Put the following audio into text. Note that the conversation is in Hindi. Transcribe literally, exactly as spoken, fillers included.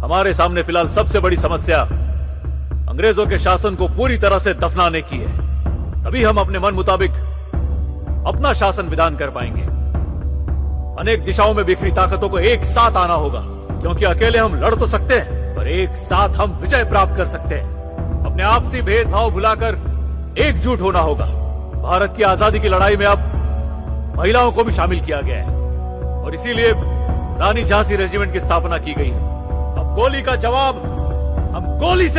हमारे सामने फिलहाल सबसे बड़ी समस्या अंग्रेजों के शासन को पूरी तरह से दफनाने की है। तभी हम अपने मन मुताबिक अपना शासन विधान कर पाएंगे। अनेक दिशाओं में बिखरी ताकतों को एक साथ आना होगा, क्योंकि अकेले हम लड़ तो सकते हैं पर एक साथ हम विजय प्राप्त कर सकते हैं। अपने आपसी भेदभाव भुलाकर एकजुट होना होगा। भारत की आजादी की लड़ाई में अब महिलाओं को भी शामिल किया गया है और इसीलिए रानी झांसी रेजिमेंट की स्थापना की गई है। अब गोली का जवाब हम गोली से